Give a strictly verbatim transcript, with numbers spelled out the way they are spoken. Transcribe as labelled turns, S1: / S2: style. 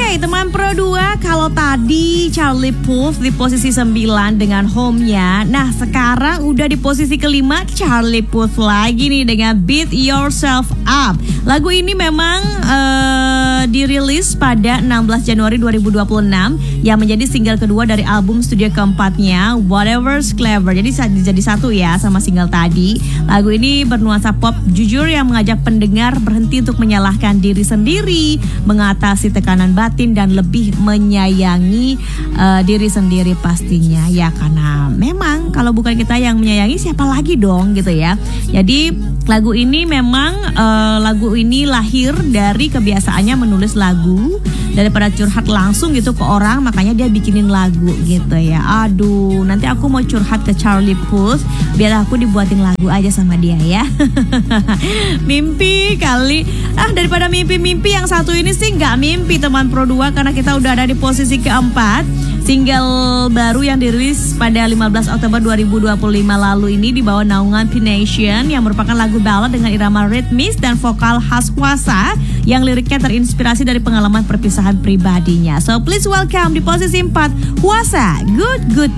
S1: Oke, teman Pro dua, kalau tadi Charlie Puth di posisi sembilan dengan Home-nya. Nah, sekarang udah di posisi kelima Charlie Puth lagi nih dengan Beat Yourself Up. Lagu ini memang uh, dirilis pada enam belas Januari dua ribu dua puluh enam yang menjadi single kedua dari album studio keempatnya Whatever's Clever. Jadi jadi satu ya sama single tadi. Lagu ini bernuansa pop jujur yang mengajak pendengar berhenti untuk menyalahkan diri sendiri, mengatasi tekanan batin dan lebih menyayangi uh, diri sendiri pastinya ya, karena memang kalau bukan kita yang menyayangi siapa lagi dong gitu ya. Jadi lagu ini memang uh, lagu ini lahir dari kebiasaannya menulis lagu daripada curhat langsung gitu ke orang, makanya dia bikinin lagu gitu ya. Aduh, nanti aku mau curhat ke Charlie Puth biar aku dibuatin lagu aja sama dia ya. Mimpi kali. Ah, daripada mimpi-mimpi yang satu ini sih nggak mimpi teman Pro dua, karena kita udah ada di posisi keempat. Single baru yang dirilis pada lima belas Oktober dua ribu dua puluh lima lalu ini dibawa naungan P-Nation yang merupakan lagu ballad dengan irama ritmis dan vokal khas Hwasa yang liriknya terinspirasi dari pengalaman perpisahan pribadinya. So please welcome di posisi empat Hwasa, Good Good